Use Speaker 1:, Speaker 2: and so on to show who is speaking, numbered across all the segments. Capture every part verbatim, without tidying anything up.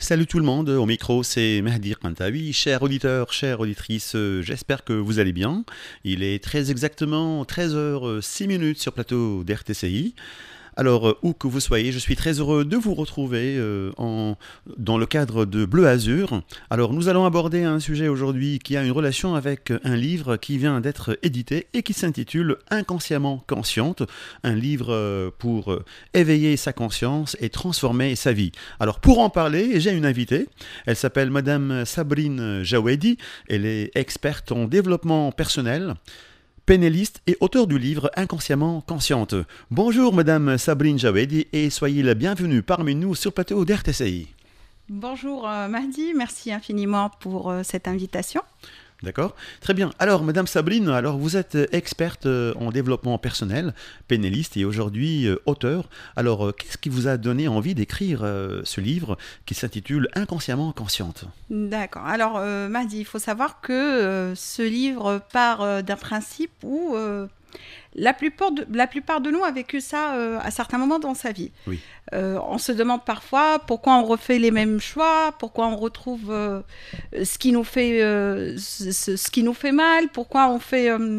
Speaker 1: Salut tout le monde, au micro c'est Mehdi Kantawi, cher auditeur, chère auditrice, euh, j'espère que vous allez bien. Il est très exactement treize heures six minutes sur plateau d'R T C I. Alors, euh, où que vous soyez, je suis très heureux de vous retrouver euh, en, dans le cadre de Bleu Azur. Alors, nous allons aborder un sujet aujourd'hui qui a une relation avec un livre qui vient d'être édité et qui s'intitule Inconsciemment consciente, un livre euh, pour euh, éveiller sa conscience et transformer sa vie. Alors, pour en parler, j'ai une invitée. Elle s'appelle Madame Sabrine Jawedi. Elle est experte en développement personnel, pénéliste et auteur du livre Inconsciemment consciente. Bonjour Madame Sabrine Jawedi et soyez la bienvenue parmi nous sur le plateau d'R T C I.
Speaker 2: Bonjour euh, Mahdi, merci infiniment pour euh, cette invitation.
Speaker 1: D'accord, très bien. Alors Madame Sabrine, alors vous êtes experte euh, en développement personnel, pénéliste et aujourd'hui euh, auteur. Alors euh, qu'est-ce qui vous a donné envie d'écrire euh, ce livre qui s'intitule Inconsciemment consciente ?
Speaker 2: D'accord, alors euh, Mahdi, il faut savoir que euh, ce livre part euh, d'un principe où euh, la plupart, de, la plupart de nous a vécu ça euh, à certains moments dans sa vie.
Speaker 1: Oui.
Speaker 2: Euh, on se demande parfois pourquoi on refait les mêmes choix, pourquoi on retrouve euh, ce, qui nous fait, euh, ce, ce qui nous fait mal, pourquoi on fait... Euh,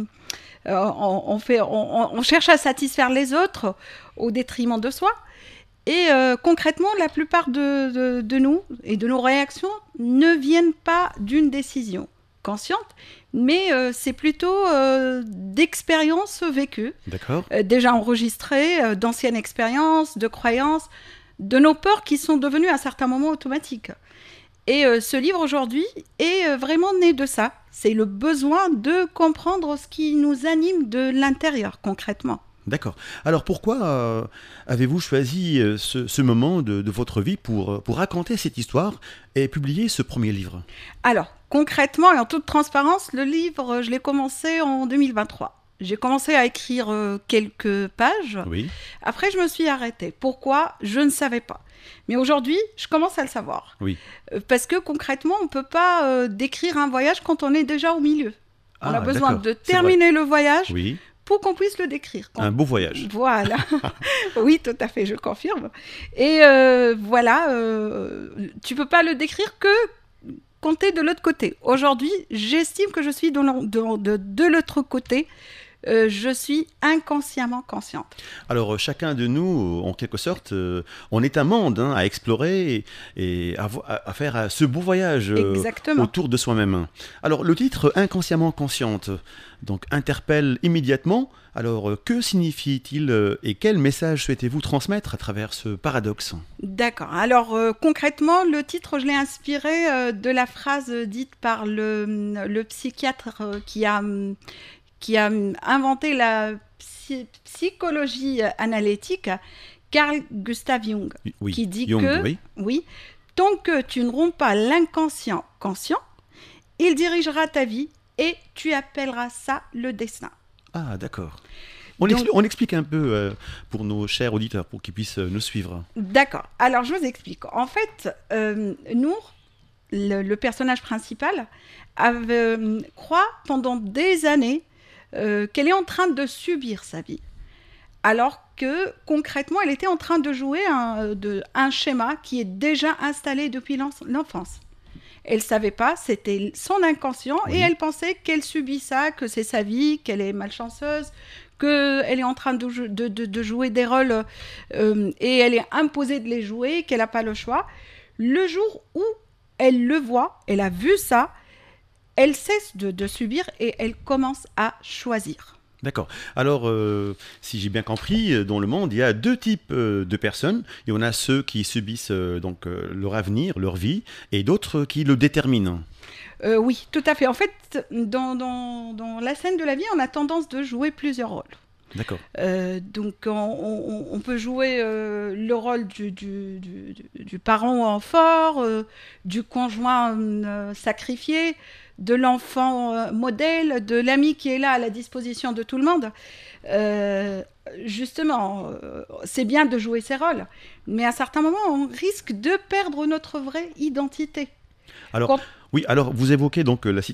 Speaker 2: on, on, fait on, on cherche à satisfaire les autres au détriment de soi. Et euh, concrètement, la plupart de, de, de nous et de nos réactions ne viennent pas d'une décision consciente, mais euh, c'est plutôt euh, d'expériences vécues,
Speaker 1: D'accord.
Speaker 2: euh, déjà enregistrées, euh, d'anciennes expériences, de croyances, de nos peurs qui sont devenues à certains moments automatiques. Et euh, ce livre aujourd'hui est euh, vraiment né de ça. C'est le besoin de comprendre ce qui nous anime de l'intérieur concrètement.
Speaker 1: D'accord. Alors pourquoi euh, avez-vous choisi euh, ce, ce moment de, de votre vie pour, pour raconter cette histoire et publier ce premier livre ?
Speaker 2: Alors, concrètement et en toute transparence, le livre, je l'ai commencé en deux mille vingt-trois. J'ai commencé à écrire euh, quelques pages.
Speaker 1: Oui.
Speaker 2: Après, je me suis arrêtée. Pourquoi ? Je ne savais pas. Mais aujourd'hui, je commence à le savoir.
Speaker 1: Oui.
Speaker 2: Euh, parce que concrètement, on ne peut pas euh, décrire un voyage quand on est déjà au milieu. On
Speaker 1: Ah,
Speaker 2: a besoin
Speaker 1: d'accord.
Speaker 2: de
Speaker 1: C'est
Speaker 2: terminer le voyage
Speaker 1: Oui.
Speaker 2: pour qu'on puisse le décrire.
Speaker 1: Un beau voyage.
Speaker 2: Voilà. Oui, tout à fait, je confirme. Et euh, voilà, euh, tu ne peux pas le décrire que quand tu es de l'autre côté. Aujourd'hui, j'estime que je suis de, de, de, de l'autre côté. Euh, je suis inconsciemment consciente.
Speaker 1: Alors, euh, chacun de nous, en quelque sorte, euh, on est un monde hein, à explorer et, et à, à, à faire à ce beau voyage euh, autour de soi-même. Alors, le titre « Inconsciemment consciente » donc, interpelle immédiatement. Alors, euh, que signifie-t-il euh, et quel message souhaitez-vous transmettre à travers ce paradoxe ?
Speaker 2: D'accord. Alors, euh, concrètement, le titre, je l'ai inspiré euh, de la phrase dite par le, le psychiatre euh, qui a... qui a inventé la psy- psychologie analytique, Carl Gustav Jung,
Speaker 1: oui,
Speaker 2: qui dit
Speaker 1: Jung,
Speaker 2: que,
Speaker 1: oui.
Speaker 2: oui, tant que tu ne romps pas l'inconscient conscient, il dirigera ta vie et tu appelleras ça le destin.
Speaker 1: Ah, d'accord. On,
Speaker 2: Donc,
Speaker 1: expli- on explique un peu euh, pour nos chers auditeurs, pour qu'ils puissent euh, nous suivre.
Speaker 2: D'accord. Alors, je vous explique. En fait, euh, Nour, le, le personnage principal, avait, euh, croit pendant des années Euh, qu'elle est en train de subir sa vie, alors que concrètement, elle était en train de jouer un, de, un schéma qui est déjà installé depuis l'enfance. Elle ne savait pas, c'était son inconscient, oui. Et elle pensait qu'elle subit ça, que c'est sa vie, qu'elle est malchanceuse, qu'elle est en train de, de, de, de jouer des rôles euh, et elle est imposée de les jouer, qu'elle n'a pas le choix. Le jour où elle le voit, elle a vu ça, elle cesse de, de subir et elle commence à choisir.
Speaker 1: D'accord. Alors, euh, si j'ai bien compris, dans le monde, il y a deux types euh, de personnes. Il y en a ceux qui subissent euh, donc, euh, leur avenir, leur vie, et d'autres qui le déterminent.
Speaker 2: Euh, oui, tout à fait. En fait, dans, dans, dans la scène de la vie, on a tendance de jouer plusieurs rôles.
Speaker 1: D'accord.
Speaker 2: Euh, donc, on, on, on peut jouer euh, le rôle du, du, du, du parent fort, euh, du conjoint euh, sacrifié, de l'enfant euh, modèle, de l'ami qui est là à la disposition de tout le monde. Euh, justement, euh, c'est bien de jouer ces rôles, mais à certains moments, on risque de perdre notre vraie identité.
Speaker 1: Alors, Quand... oui, alors vous évoquez donc la